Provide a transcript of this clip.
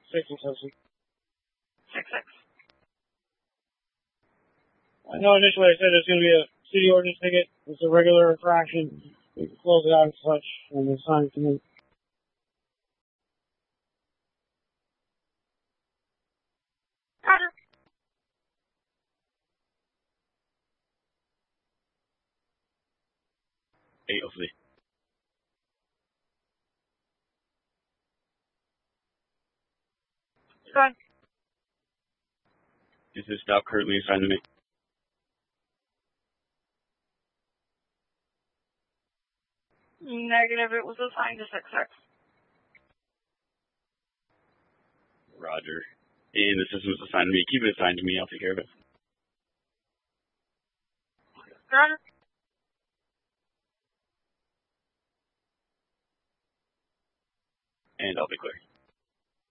6 associate. 6-6. I know initially I said it's going to be a city ordinance ticket. It's a regular infraction. We can close it out and such when it's time to me. Roger. AOC. Go ahead. Is this now currently assigned to me? Negative, it was assigned to 6-6. Roger. And the system's assigned to me. Keep it assigned to me. I'll take care of it. Roger. And I'll be clear.